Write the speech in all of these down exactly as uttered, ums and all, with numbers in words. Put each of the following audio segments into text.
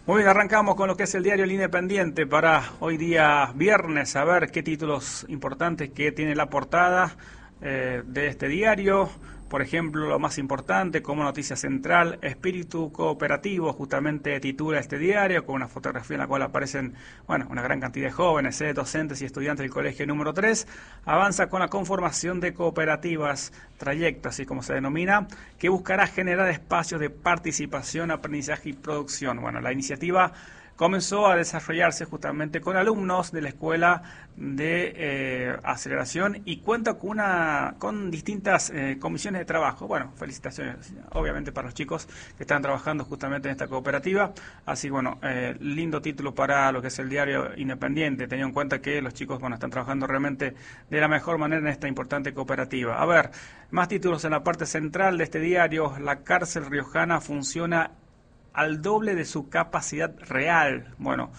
Muy bien, arrancamos con lo que es el diario El Independiente para hoy día viernes, a ver qué títulos importantes que tiene la portada eh, de este diario. Por ejemplo, lo más importante como noticia central, espíritu cooperativo, justamente titula este diario, con una fotografía en la cual aparecen, bueno, una gran cantidad de jóvenes, eh, docentes y estudiantes del colegio número tres, avanza con la conformación de cooperativas, trayecto, así como se denomina, que buscará generar espacios de participación, aprendizaje y producción. Bueno, la iniciativa comenzó a desarrollarse justamente con alumnos de la Escuela de eh, Aceleración y cuenta con una con distintas eh, comisiones de trabajo. Bueno, felicitaciones obviamente para los chicos que están trabajando justamente en esta cooperativa. Así, bueno, eh, lindo título para lo que es el diario Independiente, teniendo en cuenta que los chicos, bueno, están trabajando realmente de la mejor manera en esta importante cooperativa. A ver, más títulos en la parte central de este diario. La cárcel riojana funciona al doble de su capacidad real. Bueno,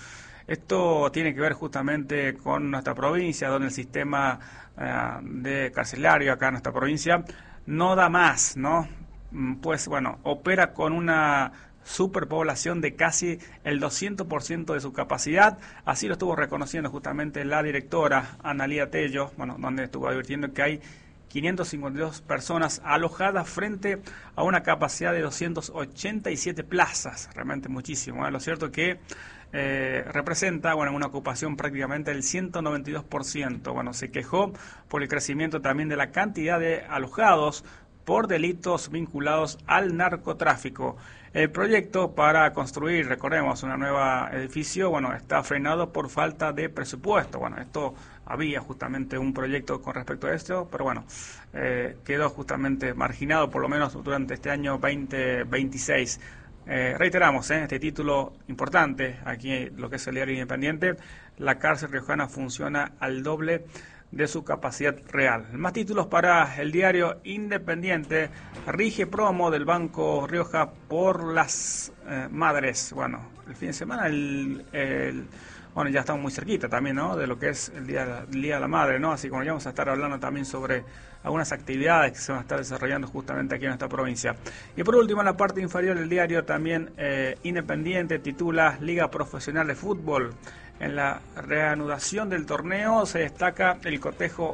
esto tiene que ver justamente con nuestra provincia, donde el sistema eh, de carcelario acá en nuestra provincia no da más, ¿no? Pues bueno, opera con una superpoblación de casi el doscientos por ciento de su capacidad. Así lo estuvo reconociendo justamente la directora Analía Tello, bueno, donde estuvo advirtiendo que hay quinientas cincuenta y dos personas alojadas frente a una capacidad de doscientas ochenta y siete plazas, realmente muchísimo, ¿eh? Lo cierto es que eh, representa, bueno, una ocupación prácticamente del ciento noventa y dos por ciento. Bueno, se quejó por el crecimiento también de la cantidad de alojados por delitos vinculados al narcotráfico. El proyecto para construir, recordemos, un nuevo edificio, bueno, está frenado por falta de presupuesto. Bueno, esto había justamente un proyecto con respecto a esto, pero bueno, eh, quedó justamente marginado, por lo menos durante este año veinte veintiséis. Eh, reiteramos, eh, este título importante, aquí lo que es el diario Independiente, la cárcel riojana funciona al doble de su capacidad real. Más títulos para el diario Independiente. Rige promo del Banco Rioja por las eh, madres. Bueno, el fin de semana, el, el, bueno, ya estamos muy cerquita también, ¿no?, de lo que es el día, el día de la Madre, ¿no? Así como ya vamos a estar hablando también sobre algunas actividades que se van a estar desarrollando justamente aquí en esta provincia. Y por último, en la parte inferior del diario también eh, Independiente titula Liga Profesional de Fútbol. En la reanudación del torneo se destaca el cotejo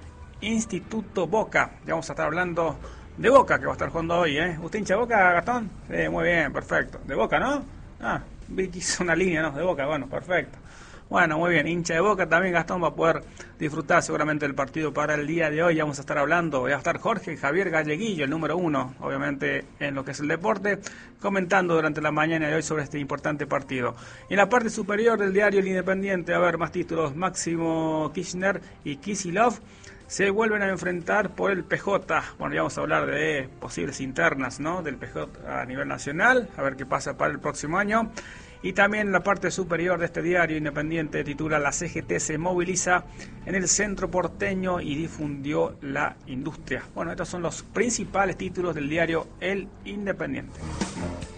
Instituto Boca. Ya vamos a estar hablando de Boca, que va a estar jugando hoy, ¿eh? ¿Usted hincha Boca, Gastón? Sí, muy bien, perfecto. ¿De Boca, no? Ah, vi que hizo una línea, ¿no? De Boca, bueno, perfecto. Bueno, muy bien, hincha de Boca también, Gastón va a poder disfrutar seguramente del partido para el día de hoy. Ya vamos a estar hablando, va a estar Jorge Javier Galleguillo, el número uno, obviamente, en lo que es el deporte, comentando durante la mañana de hoy sobre este importante partido. Y en la parte superior del diario El Independiente, a ver, más títulos. Máximo Kirchner y Kicillof se vuelven a enfrentar por el P J. Bueno, ya vamos a hablar de posibles internas, ¿no?, del P J a nivel nacional, a ver qué pasa para el próximo año. Y también la parte superior de este diario Independiente titula La C G T se moviliza en el centro porteño y difundió la industria. Bueno, estos son los principales títulos del diario El Independiente.